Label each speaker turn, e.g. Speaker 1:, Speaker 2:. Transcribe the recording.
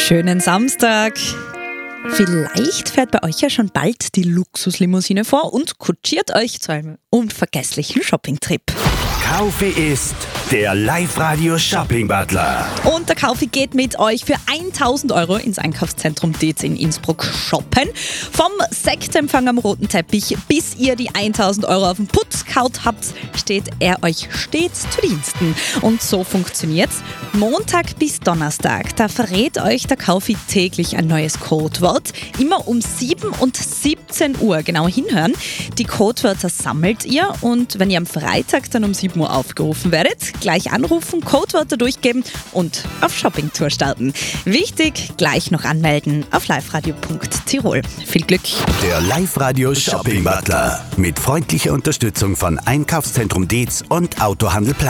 Speaker 1: Schönen Samstag. Vielleicht fährt bei euch ja schon bald die Luxuslimousine vor und kutschiert euch zu einem unvergesslichen Shoppingtrip.
Speaker 2: Kaufi ist der Live-Radio-Shopping-Butler.
Speaker 1: Und der Kaufi geht mit euch für 1.000 € ins Einkaufszentrum Dietz in Innsbruck shoppen. Vom Sektempfang am roten Teppich, bis ihr die 1.000 € auf den Putz kaut habt, steht er euch stets zu Diensten. Und so funktioniert's. Montag bis Donnerstag, da verrät euch der Kaufi täglich ein neues Codewort. Immer um 7 und 17 Uhr, genau hinhören. Die Codewörter sammelt ihr und wenn ihr am Freitag dann um 7 Uhr aufgerufen werdet, gleich anrufen, Codewörter durchgeben und auf Shoppingtour starten. Wichtig, gleich noch anmelden auf liveradio.tirol. Viel Glück!
Speaker 2: Der Live-Radio-Shopping-Butler mit freundlicher Unterstützung von Einkaufszentrum Dietz und Autohandel Plaza.